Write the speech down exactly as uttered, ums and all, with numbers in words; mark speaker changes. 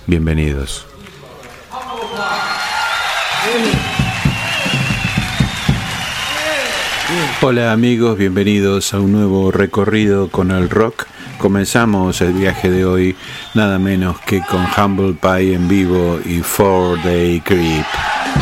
Speaker 1: Bienvenidos. Hola amigos, bienvenidos a un nuevo recorrido con el rock. Comenzamos el viaje de hoy nada menos que con Humble Pie en vivo y Four Day Creep.